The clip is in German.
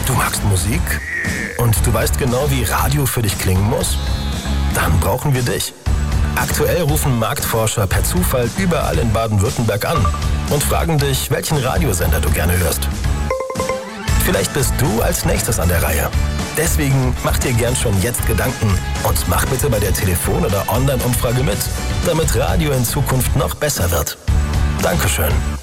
Du magst Musik? Und du weißt genau, wie Radio für dich klingen muss? Dann brauchen wir dich. Aktuell rufen Marktforscher per Zufall überall in Baden-Württemberg an und fragen dich, welchen Radiosender du gerne hörst. Vielleicht bist du als nächstes an der Reihe. Deswegen mach dir gern schon jetzt Gedanken und mach bitte bei der Telefon- oder Online-Umfrage mit, damit Radio in Zukunft noch besser wird. Dankeschön.